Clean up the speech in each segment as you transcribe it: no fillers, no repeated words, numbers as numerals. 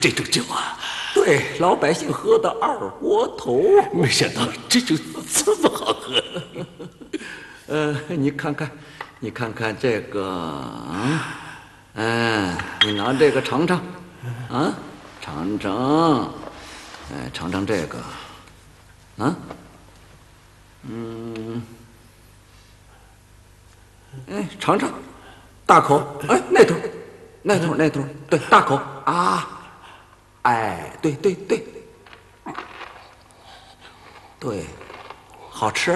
这种酒啊， 对老百姓喝的二锅头。 没想到这酒这么好喝。 你看看，你看看这个啊，你拿这个尝尝，啊，尝尝，尝尝这个，啊，尝尝，大口，那头，那头，对，大口啊，对对对，对，好吃。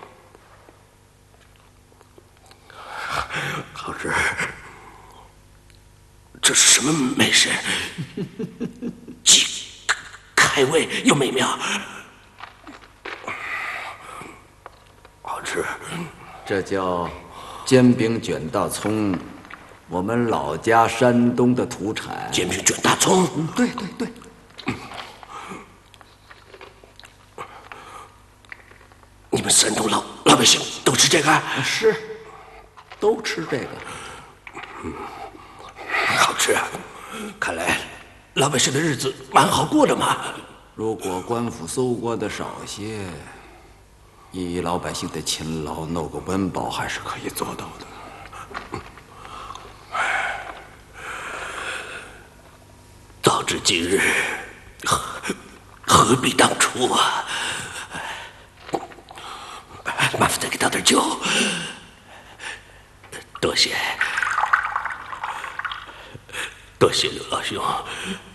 好吃，这是什么美食？既开胃又美妙，好吃。 这叫煎饼卷大葱，我们老家山东的土产。 煎饼卷大葱， 对对对。 你们山东老百姓都吃这个？ 是，都吃这个。 好吃啊！看来老百姓的日子蛮好过的嘛。 如果官府搜刮的少些，以老百姓的勤劳，弄个温饱还是可以做到的。 早知今日，何必当初啊！麻烦再给倒点酒，多谢刘老兄。